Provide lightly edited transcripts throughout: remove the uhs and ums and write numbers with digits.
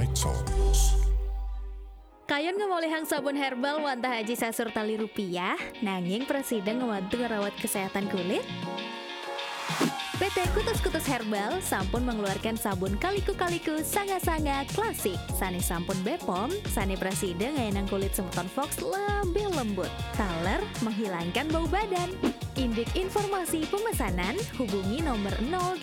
Night Talks. Kayon ngomolehang sabun herbal wantah haji sasur tali rupiah, nanging presiden ngewantu ngerawat kesehatan kulit. PT Kutus-Kutus Herbal sampun mengeluarkan sabun kaliku-kaliku sanga-sanga klasik. Sani sampun Bepom, sani presiden ngayenang kulit semeton Fox lebih lembut. Taler menghilangkan bau badan. Indik informasi pemesanan hubungi nomor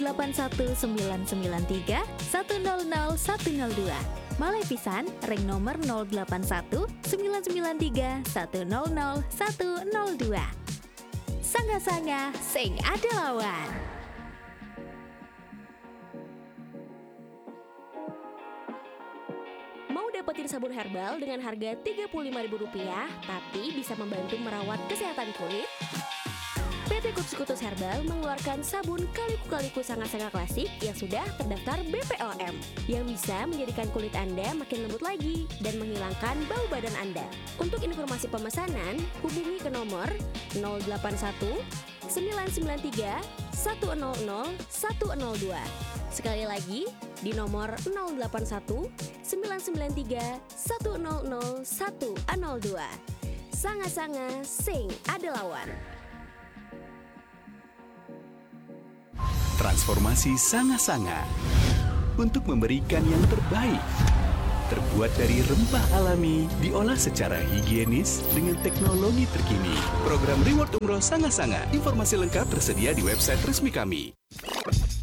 081993 100 102. Malai pisan ring nomor 081 993 100 102. Sanga-sanga sing ada lawan. Mau dapetin sabun herbal dengan harga Rp35.000 tapi bisa membantu merawat kesehatan kulit? PT Kutus-Kutus Herbal mengeluarkan sabun kaliku-kaliku sanga-sanga klasik yang sudah terdaftar BPOM yang bisa menjadikan kulit Anda makin lembut lagi dan menghilangkan bau badan Anda. Untuk informasi pemesanan, hubungi ke nomor 081 993 100 102. Sekali lagi, di nomor 081 993 100 102. Sanga-sanga sing ada lawan. Transformasi Sanga-Sanga untuk memberikan yang terbaik. Terbuat dari rempah alami, diolah secara higienis dengan teknologi terkini. Program Reward Umroh Sanga-Sanga. Informasi lengkap tersedia di website resmi kami.